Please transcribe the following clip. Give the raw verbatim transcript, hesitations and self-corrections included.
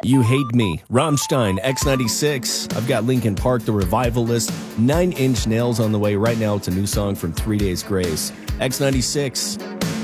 You Hate Me, Rammstein, X ninety-six. I've got Linkin Park, The Revivalist, Nine Inch Nails on the way. Right now, it's a new song from Three Days Grace. X ninety-six.